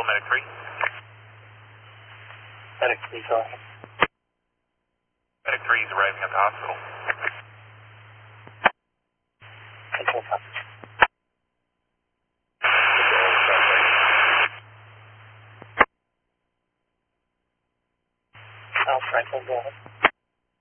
Medic 3. Medic 3, go ahead. Medic 3 is arriving at the hospital. Control copy. Al Franklin, go ahead.